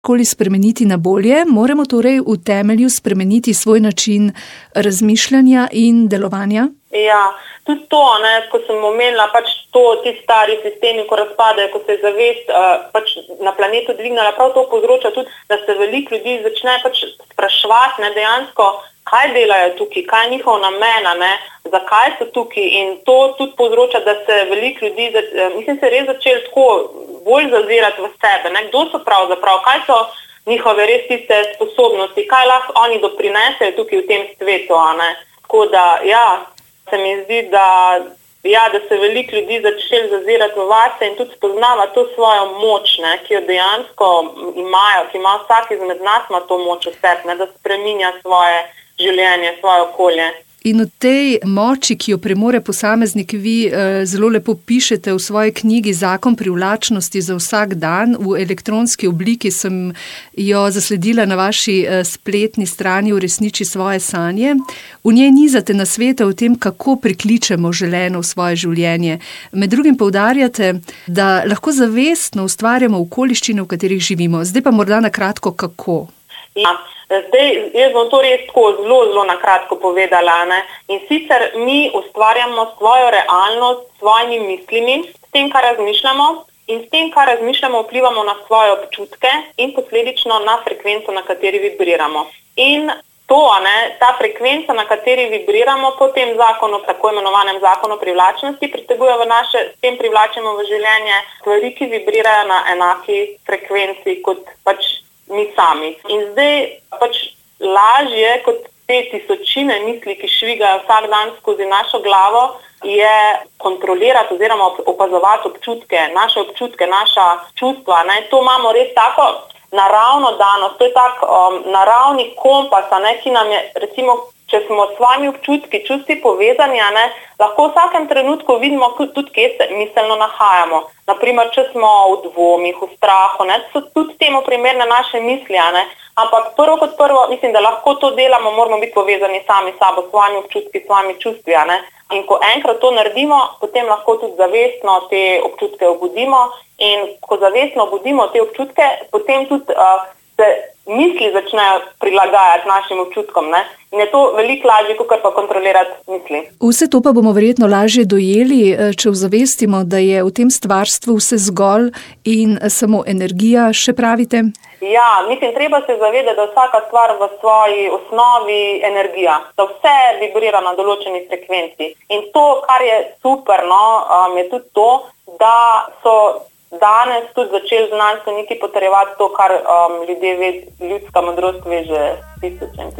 Koli spremeniti na bolje, moramo torej v temelju spremeniti svoj način razmišljanja in delovanja? Ja, tudi to, ko sem omenila, ti stari sistemi, ko razpadajo, ko se je zavest na planetu dvignila, prav to povzroča tudi, da se veliko ljudi začne spraševati dejansko, kaj delajo tukaj, kaj je njihov namen, zakaj so tukaj, in to tudi povzroča, da se veliko ljudi, se res začeli tako bolj zazirati v sebe, kdo so pravzaprav, kaj so njihove res tiste sposobnosti, kaj lahko oni doprinesejo tukaj v tem svetu, Tako da, se mi zdi, da se veliko ljudi začeli zazirati v vase in tudi spoznava to svojo moč, ki jo dejansko imajo, ki ima vsak izmed nas ima to moč v sebi, da spreminja svoje življenje, svoje okolje. In o tej moči, ki jo premore posameznik, vi zelo lepo pišete v svoji knjigi Zakon privlačnosti za vsak dan. V elektronski obliki sem jo zasledila na vaši spletni strani Uresniči svoje sanje. V njej nizate nasvete o tem, kako prikličemo želeno v svoje življenje. Med drugim poudarjate, da lahko zavestno ustvarjamo okoliščine, v katerih živimo. Zdaj pa morda na kratko, kako? Ja. Zdaj, jaz bom to res tako zelo na kratko povedala. In sicer mi ustvarjamo svojo realnost s svojimi mislimi, s tem, kar razmišljamo, in s tem, kar razmišljamo, vplivamo na svoje občutke in posledično na frekvenco, na kateri vibriramo. In to, ta frekvenca, na kateri vibriramo, po tem zakonu, tako imenovanem zakonu privlačnosti, priteguje s tem privlačimo v življenje stvari, ki vibrirajo na enaki frekvenci kot mi sami. In zdaj lažje kot te tisočine misli, ki švigajo vsak dan skozi našo glavo, je kontrolirati oziroma opazovati naše občutke, naša čustva. To imamo res tako naravno danost, to je tak naravni kompas, ki nam je, recimo, če smo s svojimi občutki, čustvi povezani, lahko v vsakem trenutku vidimo tudi, kje se miselno nahajamo. Naprimer, če smo v dvomih, v strahu, so tudi temu primerne naše misli, ampak prvo kot prvo, mislim, da lahko to delamo, moramo biti povezani sami s sabo, s svojimi občutki, s svojimi čustvi, In ko enkrat to naredimo, potem lahko tudi zavestno te občutke obudimo, in ko zavestno obudimo te občutke, potem tudi se misli začnejo prilagajati našim občutkom, In je to veliko lažje, kot pa kontrolirati misli. Vse to pa bomo verjetno lažje dojeli, če ozavestimo, da je v tem stvarstvu vse zgolj in samo energija, še pravite? Ja, treba se zavedati, da vsaka stvar v svoji osnovi energija, da vse vibrira na določeni frekvenci. In to, kar je super, je tudi to, da so danes tudi začeli znanstveniki potrjevati to, kar ljudska modrost ve že tisoče